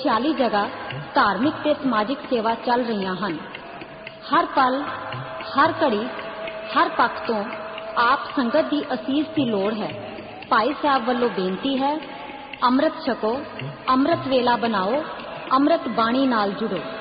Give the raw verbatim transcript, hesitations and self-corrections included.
छियाली जगह धार्मिक ते समाजिक सेवा चल रही हैं। हर पल हर घड़ी हर पक्ष तो आप संगत की असीस की लोड़ है। भाई साहब वालों बेनती है, अमृत छको, अमृत वेला बनाओ, अमृत बाणी नाल जुड़ो।